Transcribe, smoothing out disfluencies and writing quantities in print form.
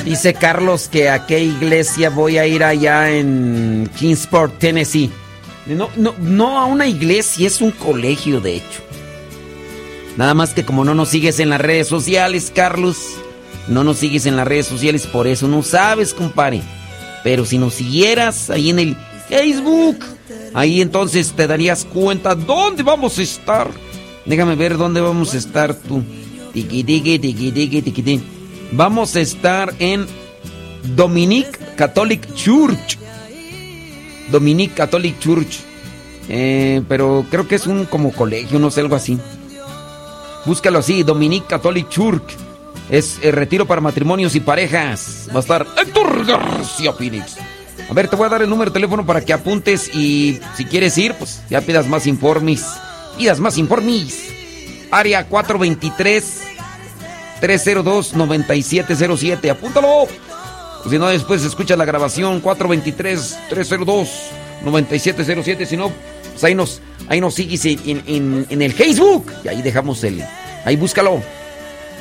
Dice Carlos que a qué iglesia voy a ir allá en Kingsport, Tennessee. No a una iglesia, es un colegio de hecho. Nada más que como no nos sigues en las redes sociales, Carlos, no nos sigues en las redes sociales, por eso no sabes, compadre. Pero si nos siguieras ahí en el Facebook, ahí entonces te darías cuenta dónde vamos a estar. Déjame ver dónde vamos a estar tú. Vamos a estar en Dominic Catholic Church. Dominic Catholic Church. Pero creo que es un como colegio, no sé, algo así. Búscalo así, Dominic Catholic Church. Es el retiro para matrimonios y parejas. Va a estar Héctor García Phoenix. A ver, te voy a dar el número de teléfono para que apuntes y si quieres ir, pues ya pidas más informes. Pidas más informes. Área 423-302-9707. Apúntalo. Si no, después escucha la grabación 423-302-9707. Si no, pues ahí nos sigues en el Facebook. Y ahí dejamos ahí búscalo.